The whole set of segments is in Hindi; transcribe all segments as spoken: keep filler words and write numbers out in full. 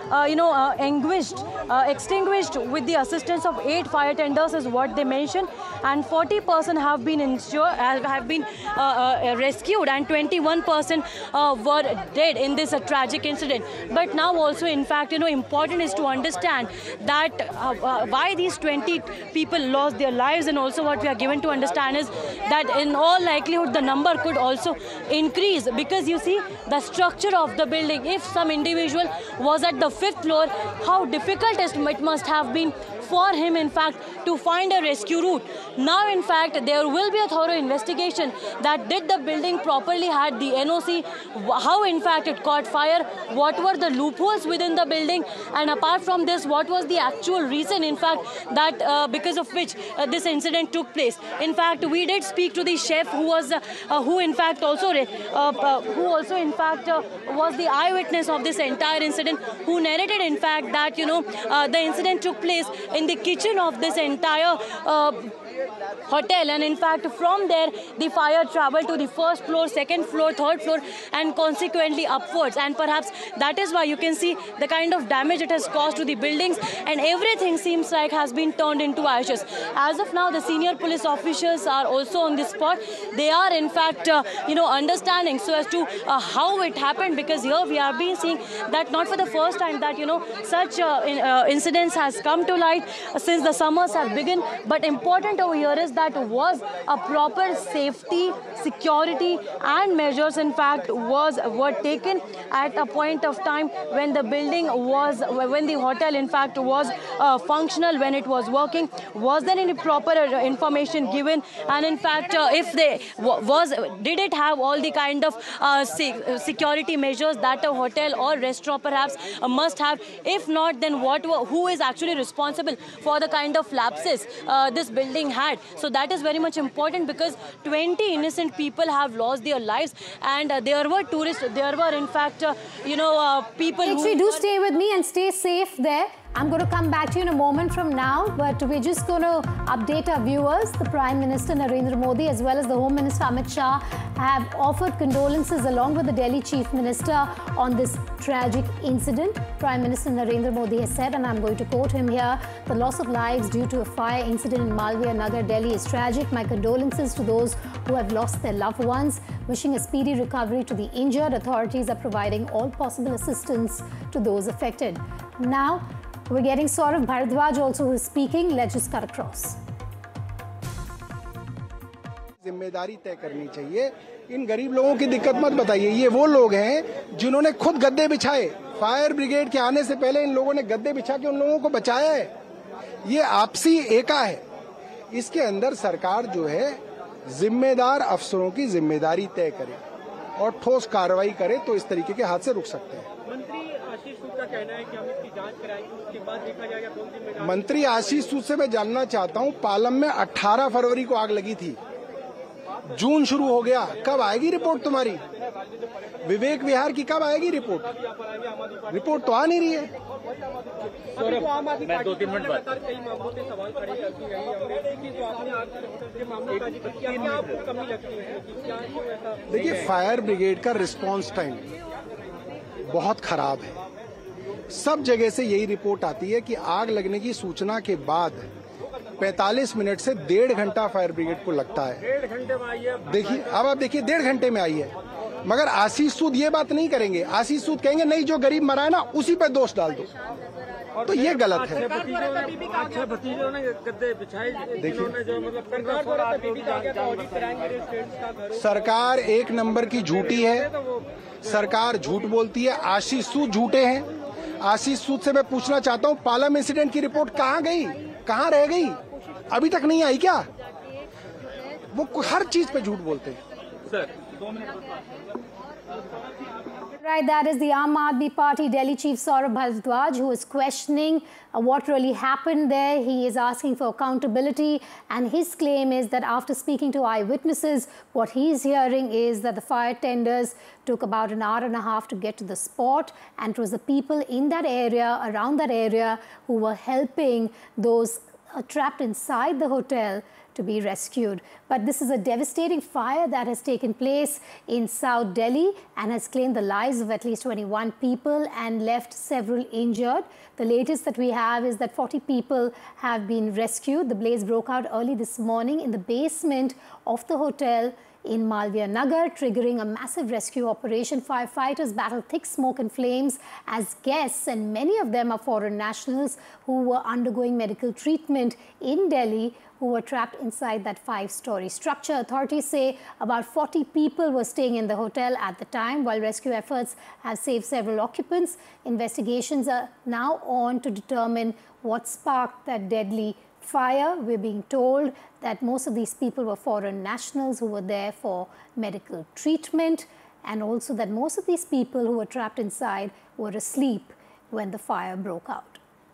uh, you know, uh, extinguished, uh, extinguished with the assistance of eight fire tenders is what they mentioned, and forty percent have been insured, have been uh, uh, rescued, and twenty-one percent uh, were dead in this uh, tragic incident. But now also, in fact, you know, important is to understand that uh, uh, why these twenty people lost their lives, and also what we are given to understand is that in all likelihood the number could also increase, because you see the structure of the building. If some individual was at the fifth floor, how difficult it must have been for him, in fact, to find a rescue route. Now, in fact, there will be a thorough investigation that did the building properly had the N O C, how, in fact, it caught fire, what were the loopholes within the building, and apart from this, what was the actual reason, in fact, that uh, because of which uh, this incident took place. In fact, we did speak to the chef who was, uh, uh, who in fact also, uh, uh, who also in fact uh, was the eyewitness of this entire incident, who narrated, in fact, that, you know, uh, the incident took place in the kitchen of this entire uh, hotel, and in fact from there the fire traveled to the first floor, second floor, third floor, and consequently upwards, and perhaps that is why you can see the kind of damage it has caused to the buildings, and everything seems like has been turned into ashes. As of now, the senior police officials are also on the spot. They are in fact uh, you know, understanding so as to uh, how it happened, because here we have been seeing that not for the first time that, you know, such uh, in, uh, incidents has come to light since the summers have begun. But important over here is that was a proper safety, security and measures in fact was were taken at a point of time when the building was, when the hotel in fact was uh, functional, when it was working. Was there any proper uh, information given, and in fact uh, if they was, did it have all the kind of uh, security measures that a hotel or restaurant perhaps uh, must have? If not, then what, who is actually responsible for the kind of lapses uh, this building had? So that is very much important, because twenty innocent people have lost their lives, and uh, there were tourists, there were in fact, uh, you know, uh, people Actually, who... do stay with me and stay safe there. I'm going to come back to you in a moment from now, but we're just going to update our viewers. The Prime Minister Narendra Modi as well as the Home Minister Amit Shah have offered condolences along with the Delhi Chief Minister on this tragic incident. Prime Minister Narendra Modi has said, and I'm going to quote him here, "The loss of lives due to a fire incident in Malviya Nagar, Delhi is tragic. My condolences to those who have lost their loved ones. Wishing a speedy recovery to the injured. Authorities are providing all possible assistance to those affected." Now, we're getting Saurav Bharadwaj also who is speaking. Let's just cut across. जिम्मेदारी तय करनी चाहिए। इन गरीब लोगों की दिक्कत मत बताइए। ये वो लोग हैं जिन्होंने खुद गद्दे बिछाए। फायर ब्रिगेड के आने से पहले इन लोगों ने गद्दे बिछा के उन लोगों को बचाया है। ये आपसी एका है। इसके अंदर सरकार जो है जिम्मेदार अफसरों की जिम्मेदारी तय करे और ठोस कार्रवाई करे, तो इस तरीके के हादसे रुक सकते हैं। का कहना है कि हम इसकी जांच कराएंगे, उसके बाद देखा जाएगा कौन जिम्मेदार। मंत्री आशीष सूद से मैं जानना चाहता हूं, पालम में अठारह फरवरी को आग लगी थी, जून शुरू हो गया, कब आएगी रिपोर्ट तुम्हारी? विवेक विहार की कब आएगी रिपोर्ट? रिपोर्ट तो आ नहीं रही है। मैं दो तीन मिनट बाद कई मामलों पे सवाल खड़े करती रही हमने कि जो आपने आज के मामलों का जिक्र किया, क्या आपको कमी लगती है कि क्या ऐसा? देखिए, फायर ब्रिगेड का रिस्पांस टाइम बहुत खराब है। सब जगह से यही रिपोर्ट आती है कि आग लगने की सूचना के बाद पैंतालीस मिनट से डेढ़ घंटा फायर ब्रिगेड को लगता है। डेढ़ घंटे में आई है। देखिए, अब आप देखिए, डेढ़ घंटे में आई है। मगर आशीष सूद ये बात नहीं करेंगे। आशीष सूद कहेंगे नहीं, जो गरीब मरा है ना उसी पे दोष डाल दो, तो ये गलत है। भतीजों ने गद्दे बिछाए। देखिए, देखिए सरकार एक नंबर की झूठी है। सरकार झूठ बोलती है। आशीष सूद झूठे हैं। आशीष सूद से मैं पूछना चाहता हूं, पालम इंसिडेंट की रिपोर्ट कहां गई, कहां रह गई? अभी तक नहीं आई क्या? वो हर चीज पे झूठ बोलते हैं। सर, दो minute. Right, that is the Aam Aadmi Party Delhi Chief Saurav Bharadwaj, who is questioning uh, what really happened there. He is asking for accountability, and his claim is that after speaking to eyewitnesses, what he is hearing is that the fire tenders took about an hour and a half to get to the spot, and it was the people in that area, around that area, who were helping those uh, trapped inside the hotel to be rescued. But this is a devastating fire that has taken place in South Delhi and has claimed the lives of at least twenty-one people and left several injured. The latest that we have is that forty people have been rescued. The blaze broke out early this morning in the basement of the hotel in Malviya Nagar, triggering a massive rescue operation. Firefighters battled thick smoke and flames as guests, and many of them are foreign nationals who were undergoing medical treatment in Delhi, who were trapped inside that five-story structure. Authorities say about forty people were staying in the hotel at the time, while rescue efforts have saved several occupants. Investigations are now on to determine what sparked that deadly fire. We're being told that most of these people were foreign nationals who were there for medical treatment, and also that most of these people who were trapped inside were asleep when the fire broke out.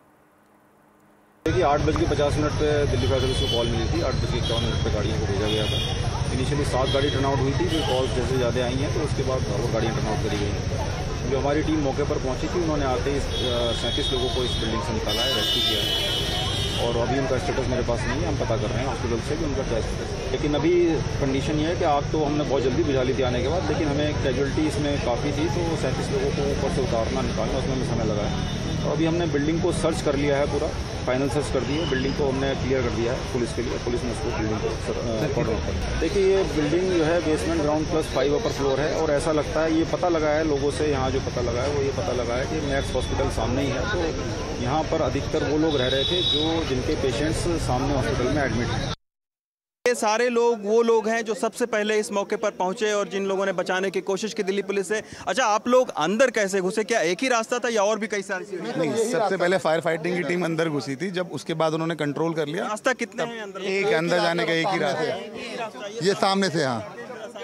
देखिए आठ बज के पचास मिनट पे दिल्ली फायर सर्विस को कॉल मिली थी। आठ बज के इक्यावन मिनट पे गाड़ियों को भेजा गया था। इनिशियली सात गाड़ी टर्न आउट हुई थी, फिर कॉल्स जैसे ज़्यादा आई हैं तो उसके बाद और गाड़ियाँ टर्न आउट करी गई हैं। जो हमारी टीम मौके पर पहुंची थी, उन्होंने आते ही सैंतीस लोगों को इस बिल्डिंग से निकाला है, रेस्क्यू किया है, और अभी उनका स्टेटस मेरे पास नहीं है। हम पता कर रहे हैं हॉस्पिटल से कि उनका क्या स्टेटस है। लेकिन अभी कंडीशन ये है कि आग तो हमने बहुत जल्दी बुझा ली थी आने के बाद, लेकिन हमें कैजुअलिटी इसमें काफ़ी थी, तो सैंतीस लोगों को ऊपर से उतारना निकालना उसमें हमें समय लगा है। और अभी हमने बिल्डिंग को सर्च कर लिया है, पूरा फाइनल सर्च कर दी है। बिल्डिंग को हमने क्लियर कर दिया है पुलिस के लिए, पुलिस ने उसको बिल्डिंग को कॉर्डर कर। देखिए ये बिल्डिंग जो है basement ground plus five upper floor है, और ऐसा लगता है, ये पता लगा है लोगों से, यहाँ जो पता लगा है वो ये पता लगा है कि मैक्स हॉस्पिटल सामने ही है, तो यहाँ पर अधिकतर वो लोग रह रहे थे जो जिनके पेशेंट्स सामने हॉस्पिटल में एडमिट हैं। ये सारे लोग वो लोग हैं जो सबसे पहले इस मौके पर पहुंचे और जिन लोगों ने बचाने की कोशिश की दिल्ली पुलिस से। अच्छा, आप लोग अंदर कैसे घुसे? क्या एक ही रास्ता था या और भी कई सारी चीजें? नहीं, सबसे पहले फायर फाइटिंग की टीम अंदर घुसी थी, जब उसके बाद उन्होंने कंट्रोल कर लिया। रास्ता कितने हैं अंदर? एक अंदर जाने का एक ही रास्ता है, ये सामने से। हाँ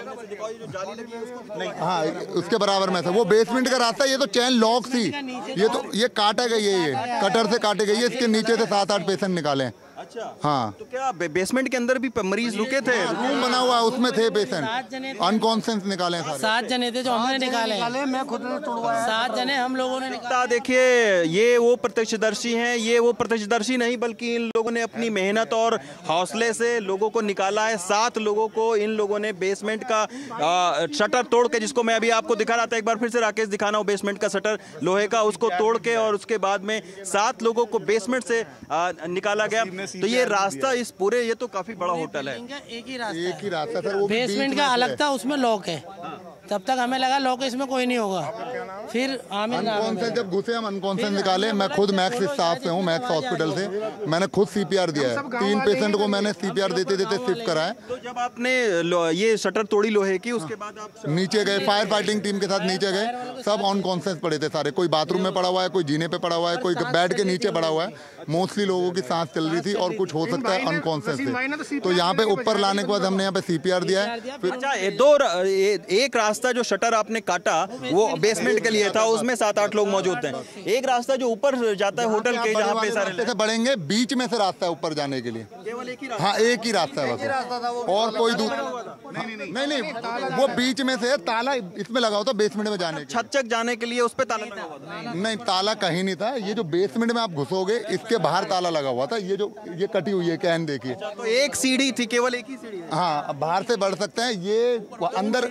नहीं, हाँ उसके बराबर में था वो बेसमेंट का रास्ता। ये तो चैन लॉक थी, ये तो ये काटा गई है, ये कटर से काटे गई है। इसके नीचे से सात आठ पेशेंट निकाले। अच्छा, हाँ। तो क्या बेसमेंट के अंदर भी मरीज रुके थे? रूम बना हुआ है, उसमें थे पेशेंट, अनकॉन्शियस निकाले सारे। सात जने थे जो हमने निकाले, मैं खुद ने तोड़वाया। सात जने हम लोगों ने निकाला। देखिए ये वो प्रत्यक्षदर्शी हैं, ये वो प्रत्यक्षदर्शी नहीं बल्कि इन लोगों ने अपनी मेहनत और हौसले से लोगों को निकाला है। सात लोगों को इन लोगों ने बेसमेंट का आ, शटर तोड़ के, जिसको मैं अभी आपको दिखा रहा था, एक बार फिर से राकेश दिखाना हो, बेसमेंट का शटर लोहे का, उसको तोड़ के और उसके बाद में सात लोगों को बेसमेंट से आ, निकाला गया। तो ये रास्ता इस पूरे, ये तो काफी बड़ा होटल है। एक ही रास्ता, एक ही रास्ता सर, वो बेसमेंट का अलग था, उसमें लॉक है। तब तक हमें लगा लॉक इसमें कोई नहीं होगा। फिर अनकॉन्शियस जब घुसे हम अनकॉन्शियस निकाले। मैं खुद मैक्स स्टाफ से हूँ, मैक्स हॉस्पिटल से। मैंने खुद सीपीआर दिया है, तीन पेशेंट को मैंने सीपीआर देते देते शिफ्ट कराया। तो जब आपने ये शटर तोड़ी लोहे की, उसके बाद आप नीचे गए, फायर फाइटिंग टीम के साथ नीचे गए। सब अनकॉन्शियस पड़े थे सारे, कोई बाथरूम में पड़ा हुआ है, कोई जीने पे पड़ा हुआ है, कोई बेड के नीचे पड़ा हुआ है। मोस्टली लोगों की सांस चल रही थी और कुछ हो सकता है अनकॉन्शियस थे। तो यहाँ पे ऊपर लाने के बाद हमने यहाँ पे सीपीआर दिया है। अच्छा, दो एक रास्ता जो शटर आपने काटा वो बेसमेंट के लिए था, उसमें सात आठ लोग मौजूद हैं। एक रास्ता जो ऊपर जाता है होटल के, जहाँ पे सारे से बढ़ेंगे, बीच में से रास्ता है ऊपर जाने के लिए। हाँ, एक ही रास्ता है बस, और कोई दूसरा नहीं। नहीं, वो बीच में से ताला इसमें लगा होता बेसमेंट में जाने, छत तक जाने के लिए, उस पे ताला लगा हुआ था। नहीं, ताला कहीं नहीं था। ये जो बेसमेंट में आप घुसोगे, इसके बाहर ताला लगा हुआ था। ये जो ये कटी हुई है कैन देखिए, तो एक सीढ़ी थी, केवल एक ही सीढ़ी। हाँ, बाहर से बढ़ सकते हैं। ये अंदर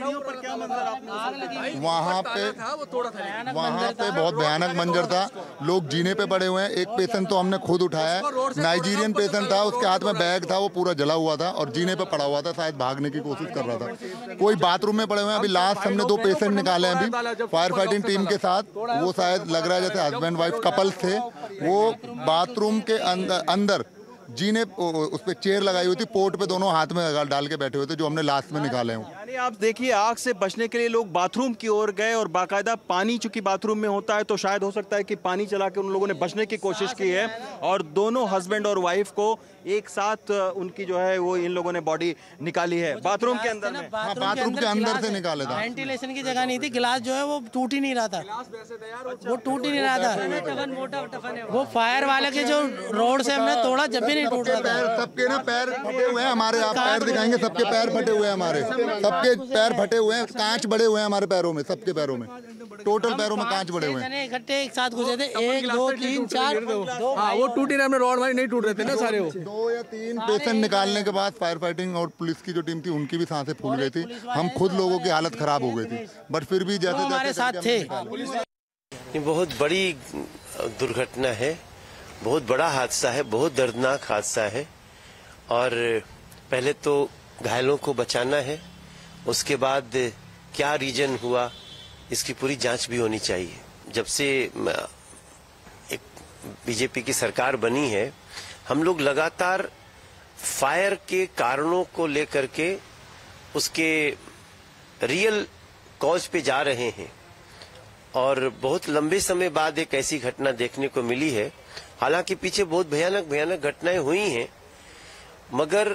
वहाँ पे वहाँ पे बहुत भयानक मंजर था। लोग जीने पे पड़े हुए हैं। एक पेशेंट तो हमने खुद उठाया है, नाइजीरियन पेशेंट था, उसके हाथ में बैग था, वो पूरा जला हुआ था और जीने पे पड़ा हुआ था, शायद भागने की कोशिश कर रहा था। कोई बाथरूम में पड़े हुए हैं। अभी लास्ट हमने दो पेशेंट निकाले हैं अभी फायर फाइटिंग टीम के साथ। वो शायद लग रहा है जैसे हस्बैंड वाइफ कपल्स थे। वो बाथरूम के अंदर अंदर जीने उस पे चेयर लगाई हुई थी, पोर्ट पे दोनों हाथ में डाल के बैठे हुए थे, जो हमने लास्ट में निकाले हैं। यानी आप देखिए, आग से बचने के लिए लोग बाथरूम की ओर गए और बाकायदा पानी, चूंकि बाथरूम में होता है तो शायद हो सकता है कि पानी चला के उन लोगों ने बचने की कोशिश की है, और दोनों हस्बैंड और वाइफ को एक साथ उनकी जो है वो इन लोगों ने बॉडी निकाली है बाथरूम के अंदर में। हाँ, बाथरूम के अंदर से निकाले था। वेंटिलेशन की जगह नहीं थी, गिलास जो है वो टूट ही नहीं रहा था, वो टूट ही नहीं रहा था। वो फायर वाले के जो रोड से हमने तोड़ा, जब भी नहीं टूट रहा था। सबके ना पैर फटे हुए हैं हमारे, आप पैर दिखाएंगे, सबके पैर फटे हुए हैं हमारे, सबके पैर फटे हुए हैं, कांच बड़े हुए हैं हमारे पैरों में, सबके पैरों में टोटल पैरों में कांच पड़े हुए हैं। इकट्ठे एक साथ घुसे थे, एक दो तीन चार, हाँ वो टूटी ना, रॉड मारी नहीं टूट रहे थे ना सारे। वो दो या तीन पेशेंट निकालने के बाद फायर फाइटिंग और पुलिस की जो टीम थी उनकी भी सांसें फूल गई थी। हम खुद लोगों की हालत खराब हो गई थी, बट फिर भी जैसे हमारे साथ थे। बहुत बड़ी दुर्घटना है, बहुत बड़ा हादसा है, बहुत दर्दनाक हादसा है। और पहले तो घायलों को बचाना है, उसके बाद क्या रीजन हुआ इसकी पूरी जांच भी होनी चाहिए। जब से एक बीजेपी की सरकार बनी है, हम लोग लगातार फायर के कारणों को लेकर के उसके रियल कॉज पे जा रहे हैं और बहुत लंबे समय बाद एक ऐसी घटना देखने को मिली है। हालांकि पीछे बहुत भयानक भयानक घटनाएं हुई हैं, मगर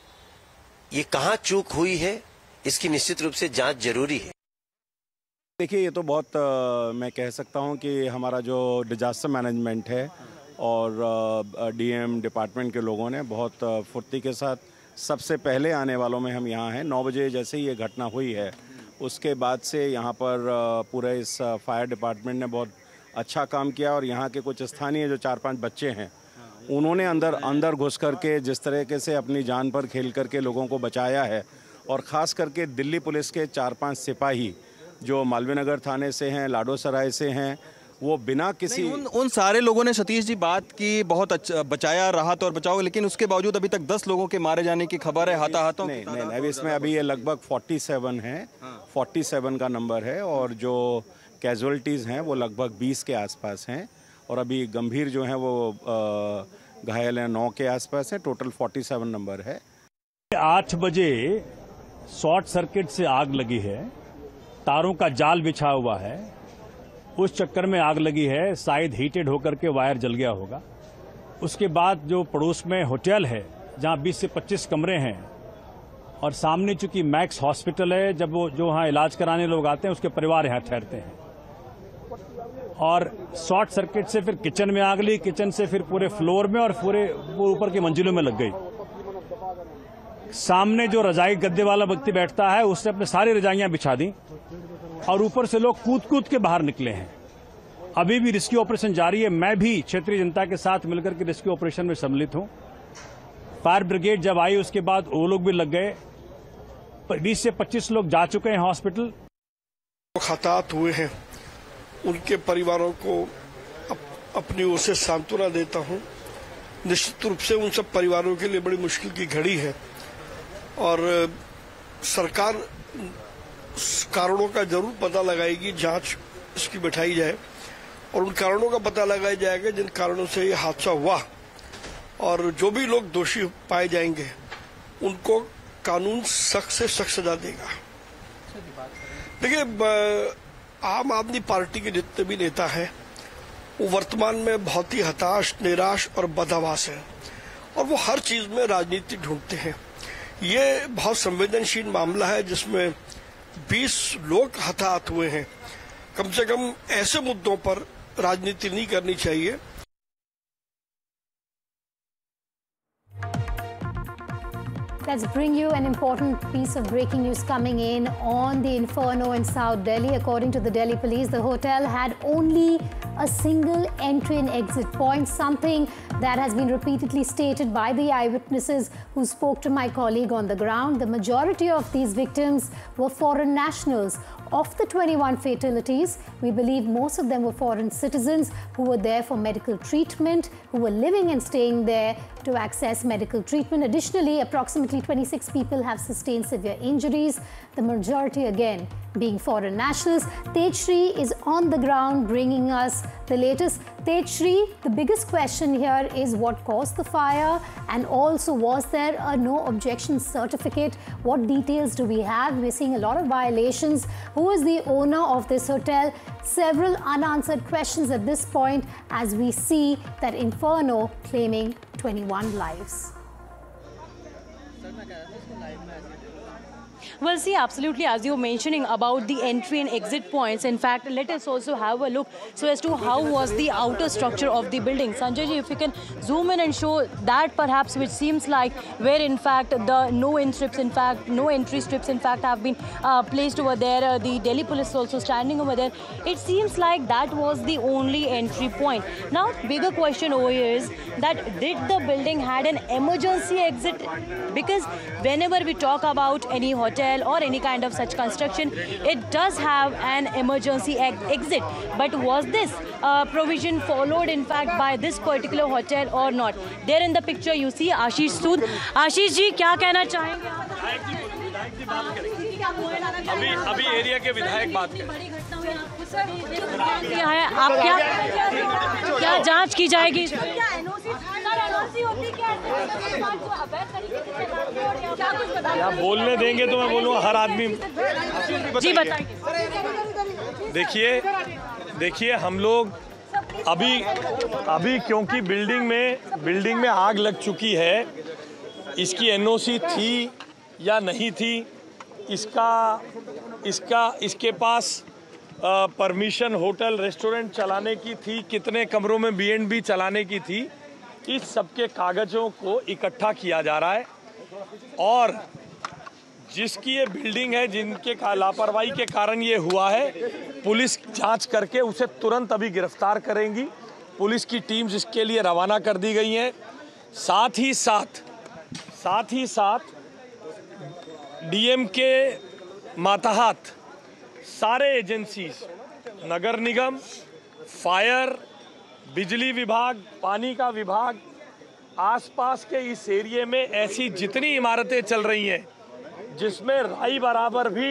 ये कहां चूक हुई है इसकी निश्चित रूप से जांच जरूरी है। देखिए, ये तो बहुत आ, मैं कह सकता हूँ कि हमारा जो डिजास्टर मैनेजमेंट है और डीएम डिपार्टमेंट के लोगों ने बहुत फुर्ती के साथ सबसे पहले आने वालों में हम यहाँ हैं। नौ बजे जैसे ही ये घटना हुई है उसके बाद से यहाँ पर पूरे इस फायर डिपार्टमेंट ने बहुत अच्छा काम किया और यहाँ के कुछ स्थानीय जो चार पांच बच्चे हैं उन्होंने अंदर अंदर घुस करके जिस तरीके से अपनी जान पर खेल करके लोगों को बचाया है। और ख़ास करके दिल्ली पुलिस के चार पांच सिपाही जो मालवीय नगर थाने से हैं, लाडो सराय से हैं, वो बिना किसी उन, उन सारे लोगों ने सतीश जी बात की, बहुत अच्छा बचाया, राहत और बचाव, लेकिन उसके बावजूद अभी तक दस लोगों के मारे जाने की खबर है हाथाहाथों। नहीं नहीं अभी इसमें अभी ये लगभग सैंतालीस है, सैंतालीस का नंबर है और जो कैजुअलिटीज़ हैं वो लगभग बीस के आसपास हैं और अभी गंभीर जो हैं वो घायल हैं नौ के आसपास है। टोटल सैंतालीस नंबर है। आठ बजे शॉर्ट सर्किट से आग लगी है, तारों का जाल बिछा हुआ है, उस चक्कर में आग लगी है, शायद हीटेड होकर के वायर जल गया होगा। उसके बाद जो पड़ोस में होटल है जहां बीस से पच्चीस कमरे हैं और सामने चूंकि मैक्स हॉस्पिटल है, जब वो जो वहां इलाज कराने लोग आते हैं उसके परिवार यहां ठहरते हैं और शॉर्ट सर्किट से फिर किचन में आग लगी, किचन से फिर पूरे फ्लोर में और पूरे ऊपर के मंजिलों में लग गई। सामने जो रजाई गद्दे वाला व्यक्ति बैठता है उसने अपने सारी रजाइयां बिछा दी और ऊपर से लोग कूद कूद के बाहर निकले हैं। अभी भी रेस्क्यू ऑपरेशन जारी है। मैं भी क्षेत्रीय जनता के साथ मिलकर के रेस्क्यू ऑपरेशन में सम्मिलित हूं। फायर ब्रिगेड जब आई उसके बाद वो लोग भी लग गए। बीस से पच्चीस लोग जा चुके हैं हॉस्पिटल। हताहत हुए हैं उनके परिवारों को अप, अपनी ओर से सांत्वना देता हूं। निश्चित रूप से उन सब परिवारों के लिए बड़ी मुश्किल की घड़ी है और सरकार कारणों का जरूर पता लगाएगी, जांच इसकी बैठाई जाए और उन कारणों का पता लगाया जाएगा जिन कारणों से ये हादसा हुआ और जो भी लोग दोषी पाए जाएंगे उनको कानून सख्त से सख्त सजा देगा। देखिए, आम आदमी पार्टी के जितने भी नेता हैं वो वर्तमान में बहुत ही हताश, निराश और बदहवास हैं और वो हर चीज में राजनीति ढूंढते हैं। ये बहुत संवेदनशील मामला है जिसमें बीस लोग हताहत हुए हैं। कम से कम ऐसे मुद्दों पर राजनीति नहीं करनी चाहिए। Let's bring you an important piece of breaking news coming in on the Inferno in South Delhi. According to the Delhi police, the hotel had only a single entry and exit point, something that has been repeatedly stated by the eyewitnesses who spoke to my colleague on the ground. The majority of these victims were foreign nationals. Of the twenty-one fatalities, we believe most of them were foreign citizens who were there for medical treatment, who were living and staying there to access medical treatment. Additionally, approximately twenty-six people have sustained severe injuries, the majority again being foreign nationals. Tejshri is on the ground bringing us the latest. Tejshri, the biggest question here is what caused the fire and also was there a no objection certificate? What details do we have? We're seeing a lot of violations. Who is the owner of this hotel? Several unanswered questions at this point as we see that Inferno claiming twenty-one lives. Well, see, absolutely, as you were mentioning about the entry and exit points, in fact, let us also have a look so as to how was the outer structure of the building. Sanjay ji, if you can zoom in and show that perhaps, which seems like where in fact the no-in strips, in fact, no entry strips, in fact, have been uh, placed over there. Uh, the Delhi police is also standing over there. It seems like that was the only entry point. Now, bigger question over here is that did the building had an emergency exit? Because whenever we talk about any hotel or any kind of such construction, it does have an emergency ex exit. But was this uh, provision followed in fact by this particular hotel or not? There in the picture you see Ashish Sood. Ashish ji, क्या कहना चाहेंगे आप? अभी अभी एरिया के विधायक बात करें। क्या है आप क्या क्या जांच की जाएगी? आप बोलने देंगे तो मैं बोलूँगा हर आदमी जी बताइए। देखिए देखिए हम लोग अभी अभी क्योंकि बिल्डिंग में बिल्डिंग में आग लग चुकी है, इसकी एनओसी थी या नहीं थी, इसका इसका इसके पास परमिशन होटल रेस्टोरेंट चलाने की थी, कितने कमरों में बी एंड बी चलाने की थी, इस सब के कागजों को इकट्ठा किया जा रहा है। और जिसकी ये बिल्डिंग है, जिनके लापरवाही के कारण ये हुआ है, पुलिस जांच करके उसे तुरंत अभी गिरफ्तार करेंगी। पुलिस की टीम्स इसके लिए रवाना कर दी गई हैं। साथ ही साथ साथ ही साथ डीएम के मातहत सारे एजेंसीज, नगर निगम, फायर, बिजली विभाग, पानी का विभाग, आसपास के इस एरिया में ऐसी जितनी इमारतें चल रही हैं जिसमें राई बराबर भी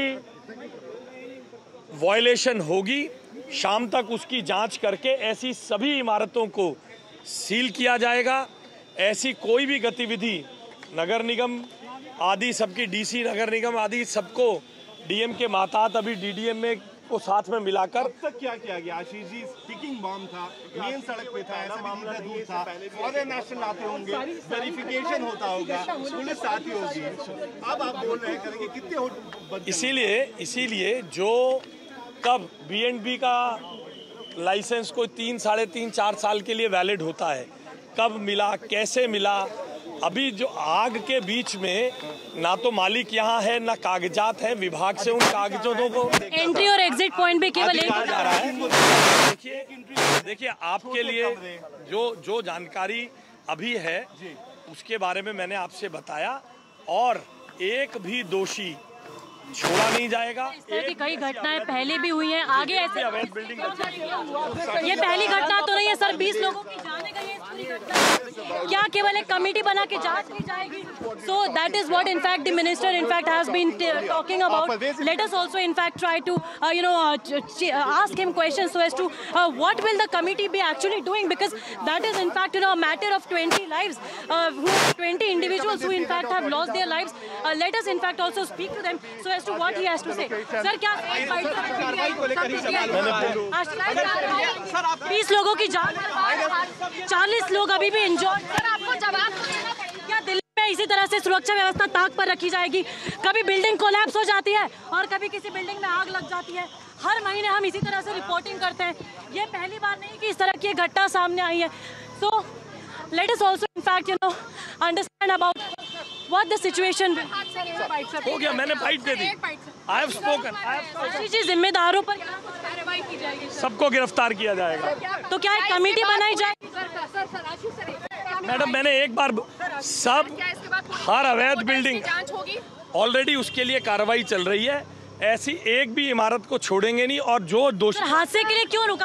वायलेशन होगी, शाम तक उसकी जांच करके ऐसी सभी इमारतों को सील किया जाएगा। ऐसी कोई भी गतिविधि नगर निगम आदि सबकी डीसी नगर निगम आदि सबको डीएम के मातहत अभी डीडीएम में को साथ में मिलाकर अब तक क्या किया गया? आशीष जी, टिकिंग बॉम्ब था, मेन सड़क पे था, ऐसा मामला दूर था, फॉरेन नेशनल आते होंगे, वेरिफिकेशन होता होगा, पुलिस आती होगी, अब आप बोल रहे हैं कितने? इसीलिए इसीलिए जो कब बी एंड बी का लाइसेंस कोई तीन साढ़े तीन चार साल के लिए वैलिड होता है, कब मिला, कैसे मिला, अभी जो आग के बीच में ना तो मालिक यहाँ है ना कागजात हैं, विभाग से उन कागजों को एंट्री और एग्जिट पॉइंट भी केवल एक जा रहा है। देखिए देखिए आपके लिए जो जो जानकारी अभी है उसके बारे में मैंने आपसे बताया, और एक भी दोषी छोड़ा नहीं जाएगा। इस तरह की कई घटनाएं पहले भी हुई हैं, आगे ऐसे अवैध बिल्डिंग ये पहली घटना तो नहीं है सर, बीस लोगों की जाने गई है इस पूरी घटना। क्या केवल एक कमेटी बना के जांच की जाएगी? So that is what in fact the minister in fact has been talking about. Let us also in fact try to uh, you know uh, ask him questions so as to uh, what will the committee be actually doing, because that is in fact you know a matter of twenty lives, uh, who twenty individuals who in fact have lost their lives. Uh, let us in fact also speak to them so as to what he has to say. Sir, क्या बीस लोगों की जान, चालीस लोग अभी भी इंजॉय, आपको जवाब क्या दिल्ली में इसी तरह से सुरक्षा व्यवस्था ताक पर रखी जाएगी? कभी बिल्डिंग कोलैप्स हो जाती है और कभी किसी बिल्डिंग में आग लग जाती है। हर महीने हम इसी तरह से रिपोर्टिंग करते हैं, ये पहली बार नहीं कि इस तरह की घटना सामने आई है। सो let us also in fact you know understand about what the situation हो गया। मैंने bite they the. I have spoken. Ashish ji, जिम्मेदारों पर कार्रवाई की जाएगी, सबको गिरफ्तार किया जाएगा। तो क्या एक कमेटी बनाई जाएगी? मैडम, मैंने एक बार सब हर अवैध बिल्डिंग ऑलरेडी उसके लिए कार्रवाई चल रही है, ऐसी एक भी इमारत को छोड़ेंगे नहीं। और जो दोषी हादसे के लिए क्यों रुका?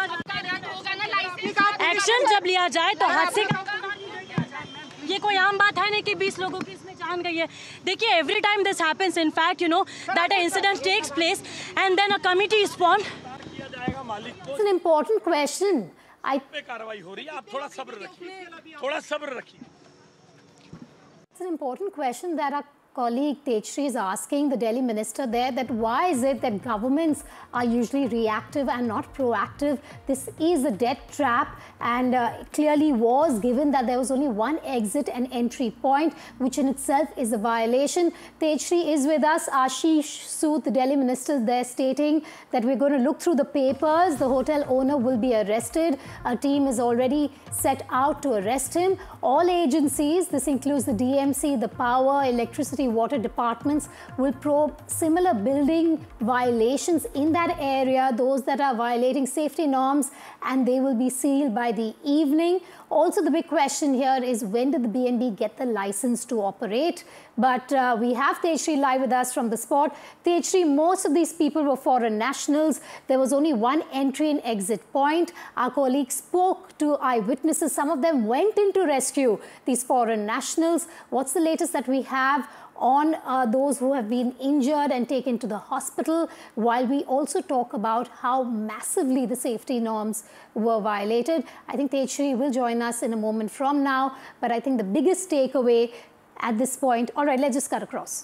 एक्शन जब लिया जाए तो हादसे का, ये कोई आम बात है नहीं कि बीस लोगों की इसमें जान गई है। देखिए, every time this happens in fact you know that a incident takes place and then a committee is formed. It's an important question. I पे कार्रवाई हो रही है, आप थोड़ा सब्र रखिए, थोड़ा सब्र रखिए। It's an important question. There are colleague Tejshri is asking the Delhi minister there that why is it that governments are usually reactive and not proactive? This is a debt trap, and uh, clearly was given that there was only one exit and entry point, which in itself is a violation. Tejshri is with us. Ashish Sood, the Delhi minister, there stating that we're going to look through the papers. The hotel owner will be arrested. A team is already set out to arrest him. All agencies, this includes the D M C, the power, electricity, water departments, will probe similar building violations in that area, those that are violating safety norms, and they will be sealed by the evening. Also, the big question here is, when did the B N B get the license to operate? But uh, we have Tejshri live with us from the spot. Tejshri, most of these people were foreign nationals. There was only one entry and exit point. Our colleague spoke to eyewitnesses. Some of them went in to rescue these foreign nationals. What's the latest that we have on uh, those who have been injured and taken to the hospital, while we also talk about how massively the safety norms were violated? I think Tejshri will join us in a moment from now, but I think the biggest takeaway at this point, all right, let's just cut across.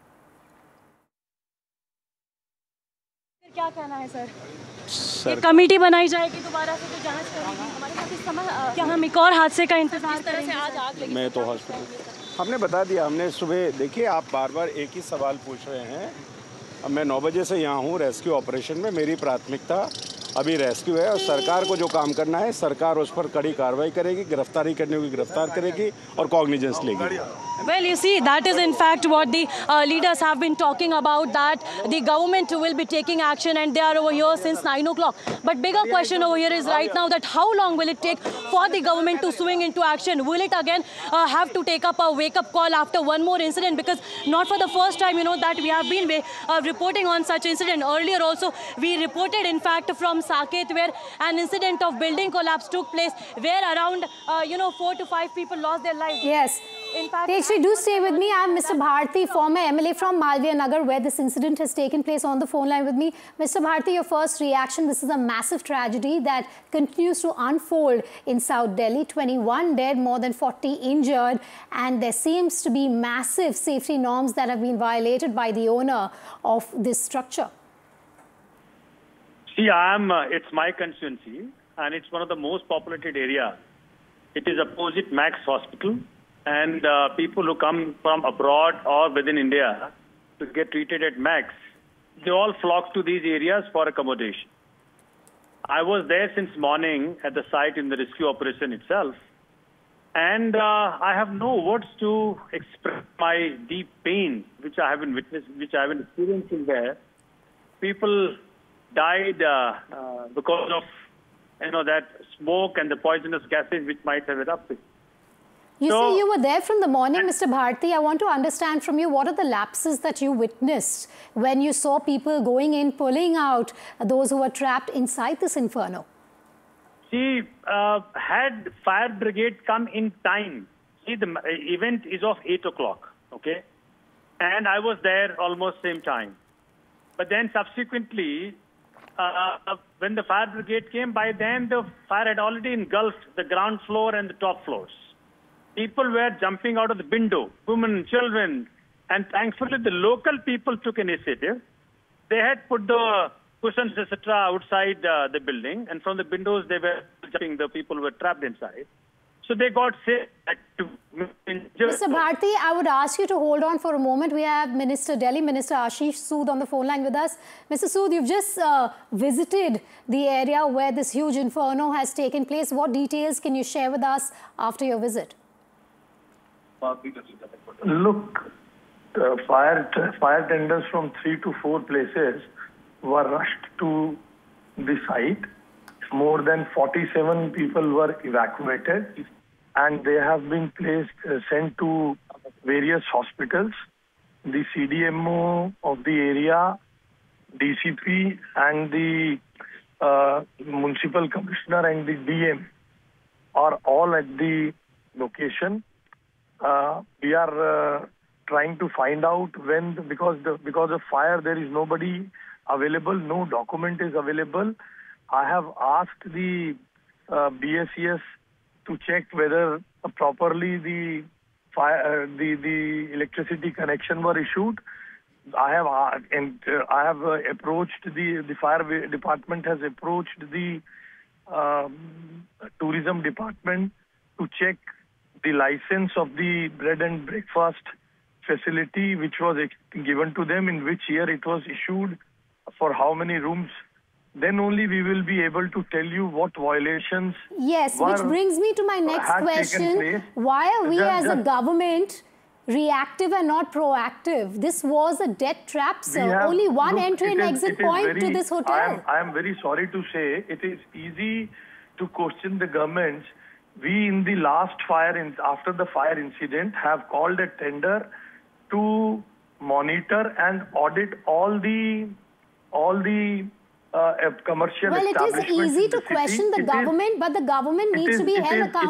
क्या कहना है सर? सर कमेटी बनाई जाएगी दोबारा से तो जांच करेगी हमारे साथ इस समय क्या हम एक और हादसे का इंतजार करेंगे? आज आग लगी मैं तो हॉस्पिटल हमने बता दिया। हमने सुबह देखिए, आप बार बार एक ही सवाल पूछ रहे हैं। अब मैं नौ बजे से यहाँ हूँ रेस्क्यू ऑपरेशन में। मेरी प्राथमिकता अभी रेस्क्यू है और सरकार को जो काम करना है सरकार उस पर कड़ी कार्रवाई करेगी, गिरफ्तारी करने की गिरफ्तार करेगी और कॉग्निजेंस लेगी। Well, you see, that is in fact what the uh, leaders have been talking about, that the government will be taking action, and they are over here since nine o'clock. But bigger question over here is right now that how long will it take for the government to swing into action? Will it again uh, have to take up a wake-up call after one more incident? Because not for the first time, you know, that we have been uh, reporting on such incident. Earlier also, we reported in fact from Saket, where an incident of building collapse took place, where around, uh, you know, four to five people lost their lives. Yes. In fact, Tejshri, do stay with me. I am Mister Bharti, former M L A from Malviya Nagar, where this incident has taken place, on the phone line with me. Mister Bharti, your first reaction. This is a massive tragedy that continues to unfold in South Delhi. twenty-one dead, more than forty injured, and there seems to be massive safety norms that have been violated by the owner of this structure. See, I am, uh, it's my constituency, and it's one of the most populated areas. It is opposite Max Hospital. And uh, people who come from abroad or within India to get treated at Max, they all flock to these areas for accommodation. I was there since morning at the site in the rescue operation itself. And uh, I have no words to express my deep pain, which I have been witnessing, which I have been experiencing there. People died uh, uh, because of, you know, that smoke and the poisonous gases which might have erupted. You so, say you were there from the morning, Mister Bharti. I want to understand from you, what are the lapses that you witnessed when you saw people going in, pulling out those who were trapped inside this inferno? See, uh, had fire brigade come in time, see, the event is of eight o'clock, okay? And I was there almost same time. But then subsequently, uh, when the fire brigade came, by then the fire had already engulfed the ground floor and the top floors. People were jumping out of the window, women, children, and thankfully the local people took initiative. They had put the cushions, et cetera outside uh, the building, and from the windows they were jumping, the people who were trapped inside. So they got saved. Mister Bharti, I would ask you to hold on for a moment. We have Minister Delhi Minister Ashish Sood on the phone line with us. Mister Sood, you've just uh, visited the area where this huge inferno has taken place. What details can you share with us after your visit? Look, uh, fire fire tenders from three to four places were rushed to the site. More than forty-seven people were evacuated, and they have been placed, uh, sent to various hospitals. The C D M O of the area, D C P, and the uh, municipal commissioner and the D M are all at the location. Uh, we are uh, trying to find out when, the, because the, because of fire, there is nobody available, no document is available. I have asked the uh, B S E S to check whether uh, properly the fire, uh, the the electricity connection were issued. I have uh, and uh, I have uh, approached the the fire department has approached the um, tourism department to check the license of the bread and breakfast facility which was given to them, in which year it was issued, for how many rooms. Then only we will be able to tell you what violations. Yes, were, which brings me to my next question. Why are we just, as just, a government reactive and not proactive? This was a debt trap, sir. Have, Only one look, entry and is, exit point very, to this hotel. I am, I am very sorry to say, it is easy to question the governments. We in the last fire, in, after the fire incident, have called a tender to monitor and audit all the all the uh, commercial well, establishments. Well, it is easy to the question city. the it government, is, but the government needs is, to be held is, accountable.